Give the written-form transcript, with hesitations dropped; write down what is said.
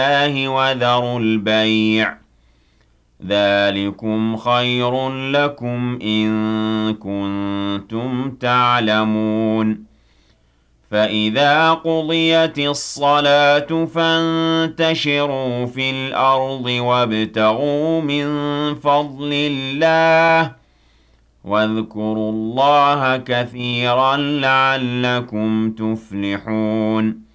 الله وذروا البيع ذلكم خير لكم إن كنتم تعلمون فإذا قضيت الصلاة فانتشروا في الأرض وابتغوا من فضل الله واذكروا الله كثيرا لعلكم تفلحون